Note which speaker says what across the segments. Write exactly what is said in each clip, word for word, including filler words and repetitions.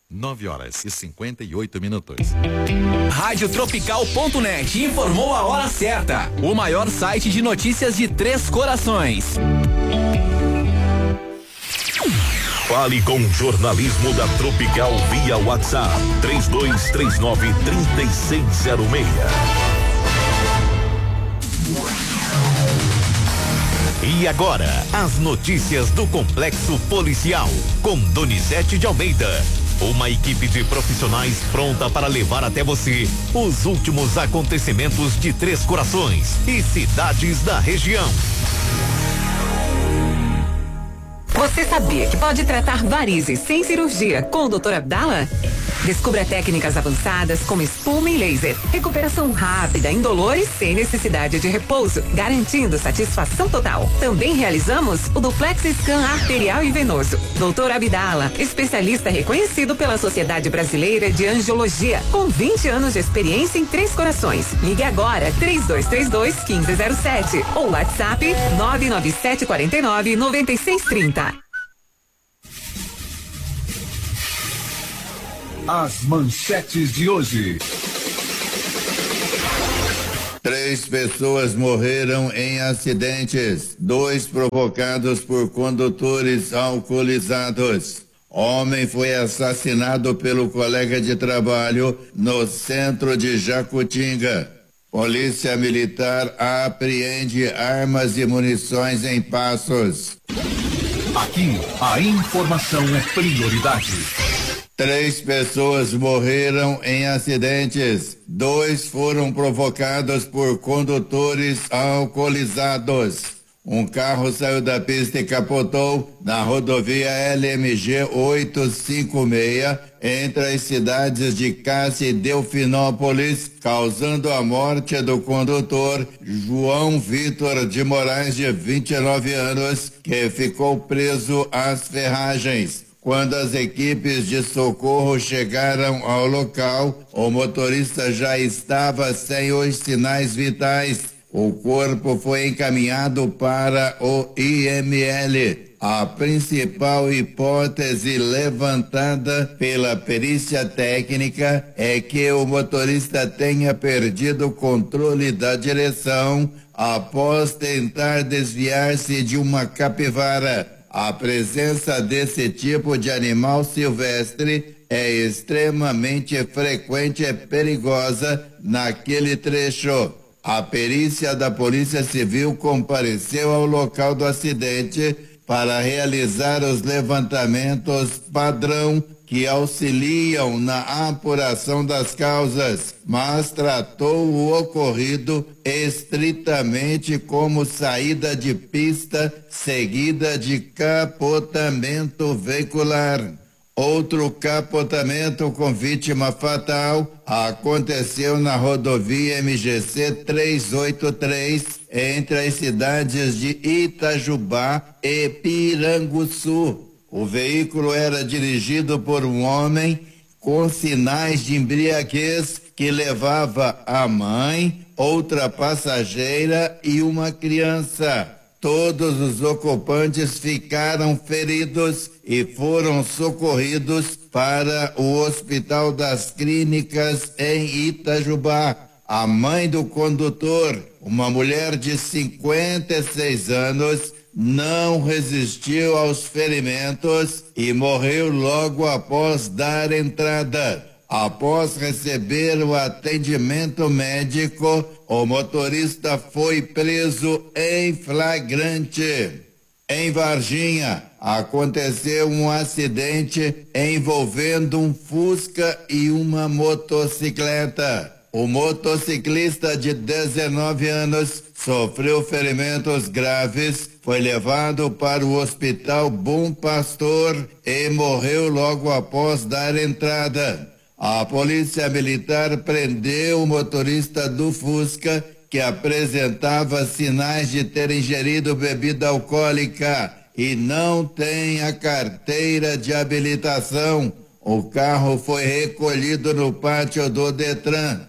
Speaker 1: nove horas e cinquenta e oito minutos.
Speaker 2: Rádio Tropical ponto net informou a hora certa. O maior site de notícias de Três Corações.
Speaker 3: Fale com o jornalismo da Tropical via WhatsApp três dois três nove, três seis zero seis. E agora, as notícias do Complexo Policial, com Donizete de Almeida. Uma equipe de profissionais pronta para levar até você os últimos acontecimentos de Três Corações e cidades da região.
Speaker 4: Você sabia que pode tratar varizes sem cirurgia com o doutor Abdala? Descubra técnicas avançadas como espuma e laser. Recuperação rápida, indolor e sem necessidade de repouso, garantindo satisfação total. Também realizamos o duplex scan arterial e venoso. doutor Abdala, especialista reconhecido pela Sociedade Brasileira de Angiologia, com vinte anos de experiência em Três Corações. Ligue agora três dois três dois, um cinco zero sete ou WhatsApp nove nove sete quatro nove, nove seis três zero.
Speaker 5: As manchetes de hoje.
Speaker 6: Três pessoas morreram em acidentes, dois provocados por condutores alcoolizados. Homem foi assassinado pelo colega de trabalho no centro de Jacutinga. Polícia Militar apreende armas e munições em Passos.
Speaker 5: Aqui, a informação é prioridade.
Speaker 6: Três pessoas morreram em acidentes. Dois foram provocados por condutores alcoolizados. Um carro saiu da pista e capotou na rodovia L M G oitocentos e cinquenta e seis entre as cidades de Cássia e Delfinópolis, causando a morte do condutor João Vitor de Moraes, de vinte e nove anos, que ficou preso às ferragens. Quando as equipes de socorro chegaram ao local, o motorista já estava sem os sinais vitais. O corpo foi encaminhado para o I M L. A principal hipótese levantada pela perícia técnica é que o motorista tenha perdido o controle da direção após tentar desviar-se de uma capivara. A presença desse tipo de animal silvestre é extremamente frequente e perigosa naquele trecho. A perícia da Polícia Civil compareceu ao local do acidente para realizar os levantamentos padrão que auxiliam na apuração das causas, mas tratou o ocorrido estritamente como saída de pista seguida de capotamento veicular. Outro capotamento com vítima fatal aconteceu na rodovia M G C trezentos e oitenta e três entre as cidades de Itajubá e Piranguçu. O veículo era dirigido por um homem com sinais de embriaguez que levava a mãe, outra passageira e uma criança. Todos os ocupantes ficaram feridos e foram socorridos para o Hospital das Clínicas em Itajubá. A mãe do condutor, uma mulher de cinquenta e seis anos, não resistiu aos ferimentos e morreu logo após dar entrada. Após receber o atendimento médico, o motorista foi preso em flagrante. Em Varginha, aconteceu um acidente envolvendo um Fusca e uma motocicleta. O motociclista de dezenove anos sofreu ferimentos graves, foi levado para o Hospital Bom Pastor e morreu logo após dar entrada. A Polícia Militar prendeu o motorista do Fusca, que apresentava sinais de ter ingerido bebida alcoólica e não tem a carteira de habilitação. O carro foi recolhido no pátio do Detran.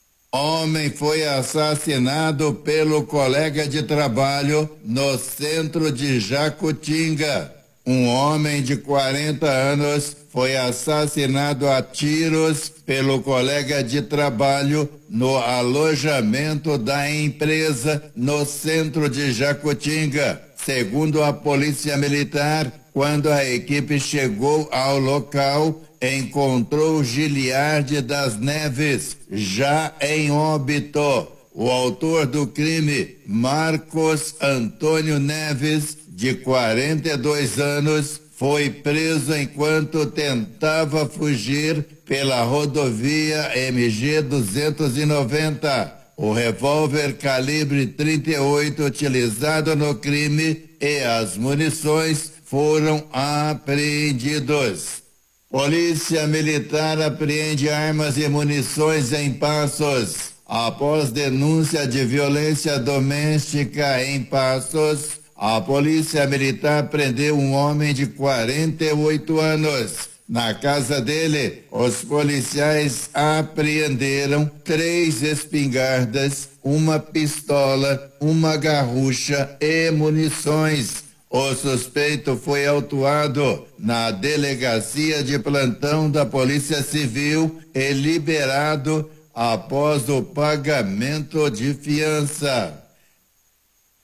Speaker 6: Homem foi assassinado pelo colega de trabalho no centro de Jacutinga. Um homem de quarenta anos foi assassinado a tiros pelo colega de trabalho no alojamento da empresa no centro de Jacutinga. Segundo a Polícia Militar, quando a equipe chegou ao local, encontrou Giliardi das Neves, já em óbito. O autor do crime, Marcos Antônio Neves, de quarenta e dois anos, foi preso enquanto tentava fugir pela rodovia M G duzentos e noventa. O revólver calibre trinta e oito utilizado no crime e as munições foram apreendidos. Polícia Militar apreende armas e munições em Passos. Após denúncia de violência doméstica em Passos, a Polícia Militar prendeu um homem de quarenta e oito anos. Na casa dele, os policiais apreenderam três espingardas, uma pistola, uma garrucha e munições. O suspeito foi autuado na delegacia de plantão da Polícia Civil e liberado após o pagamento de fiança.